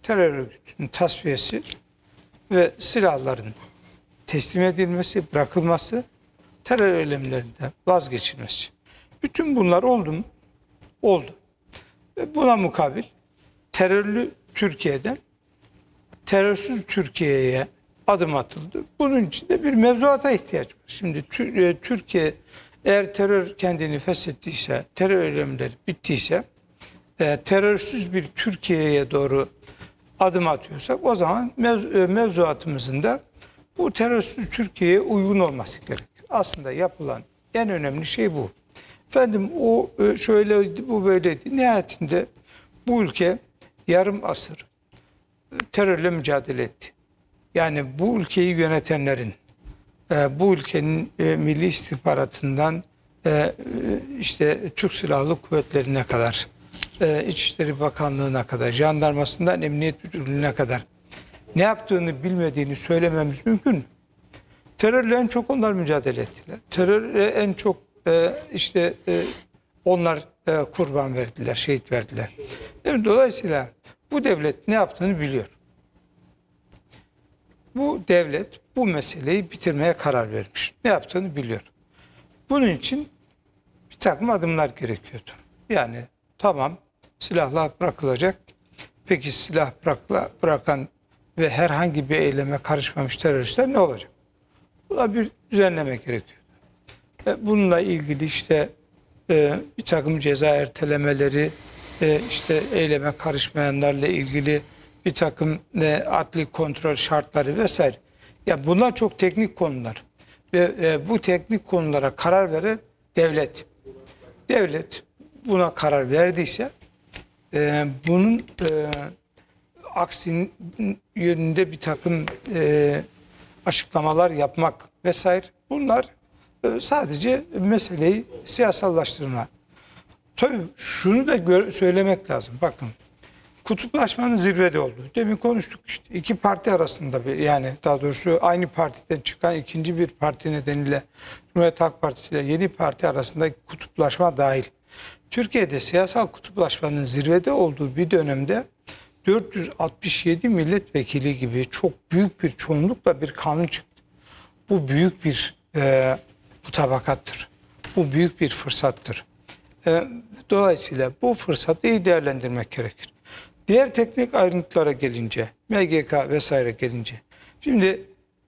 terör örgütünün tasfiyesi ve silahların teslim edilmesi, bırakılması, terör eylemlerinden vazgeçilmesi. Bütün bunlar oldu mu? Oldu. Ve buna mukabil terörlü Türkiye'den terörsüz Türkiye'ye adım atıldı. Bunun için de bir mevzuata ihtiyaç var. Şimdi Türkiye eğer terör kendini feshettiyse, terör eylemleri bittiyse, terörsüz bir Türkiye'ye doğru adım atıyorsak o zaman mevzuatımızın da bu terörsüz Türkiye'ye uygun olması gerekir. Aslında yapılan en önemli şey bu. Efendim o şöyleydi, bu böyleydi. Nihayetinde bu ülke yarım asır terörle mücadele etti. Yani bu ülkeyi yönetenlerin, bu ülkenin Milli İstihbaratından işte Türk Silahlı Kuvvetleri'ne kadar, İçişleri Bakanlığı'na kadar, jandarmasından Emniyet Müdürlüğü'ne kadar ne yaptığını bilmediğini söylememiz mümkün mü? Terörle en çok onlar mücadele ettiler. Terörle en çok onlar kurban verdiler, şehit verdiler. Dolayısıyla bu devlet ne yaptığını biliyor. Bu devlet bu meseleyi bitirmeye karar vermiş. Ne yaptığını biliyor. Bunun için bir takım adımlar gerekiyordu. Yani tamam silahlar bırakılacak. Peki silah bırakan ve herhangi bir eyleme karışmamış teröristler ne olacak? Buna bir düzenleme gerekiyor. Bununla ilgili bir takım ceza ertelemeleri, eyleme karışmayanlarla ilgili bir takım adli kontrol şartları vesaire. Ya bunlar çok teknik konular. Ve bu teknik konulara karar veren devlet. Devlet buna karar verdiyse bunun aksinin yönünde bir takım açıklamalar yapmak vesaire. Bunlar sadece meseleyi siyasallaştırma. Tabii şunu da söylemek lazım. Bakın kutuplaşmanın zirvede olduğu. Demin konuştuk işte. İki parti arasında yani daha doğrusu aynı partiden çıkan ikinci bir parti nedeniyle Cumhuriyet Halk Partisi ile yeni parti arasında kutuplaşma dahil. Türkiye'de siyasal kutuplaşmanın zirvede olduğu bir dönemde 467 milletvekili gibi çok büyük bir çoğunlukla bir kanun çıktı. Bu büyük bir mutabakattır. Bu büyük bir fırsattır. Dolayısıyla bu fırsatı iyi değerlendirmek gerekir. Diğer teknik ayrıntılara gelince, MGK vesaire gelince, şimdi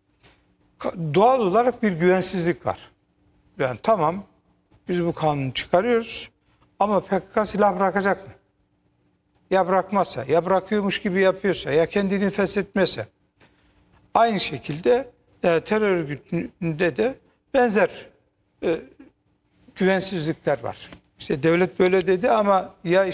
doğal olarak bir güvensizlik var. Yani tamam biz bu kanunu çıkarıyoruz ama PKK silah bırakacak mı? Ya bırakmazsa, ya bırakıyormuş gibi yapıyorsa, ya kendini feshetmezse. Aynı şekilde terör örgütünde de benzer güvensizlikler var. İşte devlet böyle dedi ama ya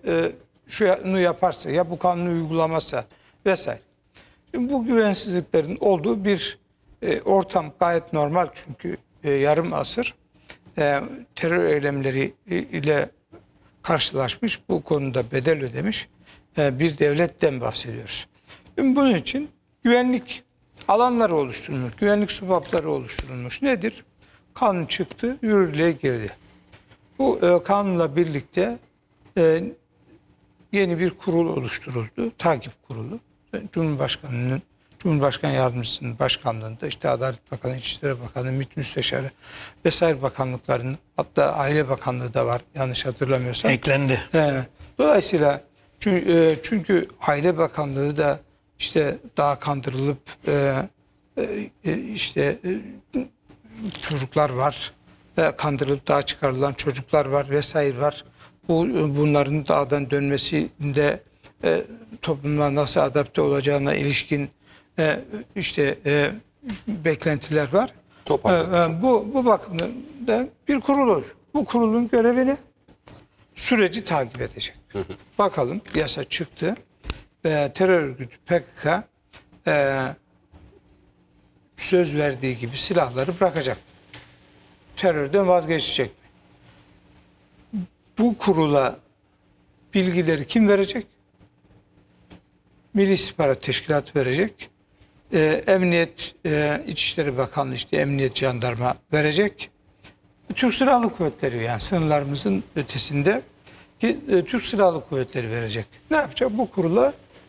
şunu yaparsa, ya bu kanunu uygulamazsa vesaire. Şimdi bu güvensizliklerin olduğu bir ortam gayet normal çünkü yarım asır terör eylemleri ile karşılaşmış, bu konuda bedel ödemiş bir devletten bahsediyoruz. Şimdi bunun için güvenlik alanları oluşturulmuş, güvenlik subapları oluşturulmuş. Nedir? Kanun çıktı, yürürlüğe girdi. Bu kanunla birlikte yeni bir kurul oluşturuldu, takip kurulu. Cumhurbaşkanı Yardımcısının başkanlığında Adalet Bakanı, İçişleri Bakanı, MİT Müsteşarı vesaire bakanlıkların, hatta Aile Bakanlığı da var yanlış hatırlamıyorsam. Eklendi. Dolayısıyla çünkü Aile Bakanlığı da daha kandırılıp çocuklar var. Kandırılıp daha çıkarılan çocuklar var vesaire var. Bunların dağdan dönmesinde toplumla nasıl adapte olacağına ilişkin beklentiler var. Bu bakımda bir kurul olur. Bu kurulun görevini süreci takip edecek. Bakalım yasa çıktı. Terör örgütü PKK söz verdiği gibi silahları bırakacak. Terörden vazgeçecek mi? Bu kurula bilgileri kim verecek? Milli İstihbarat Teşkilatı verecek. Emniyet, İçişleri Bakanlığı, Emniyet, Jandarma verecek. Türk Silahlı Kuvvetleri, yani sınırlarımızın ötesinde Türk Silahlı Kuvvetleri verecek. Ne yapacak? Bu kurula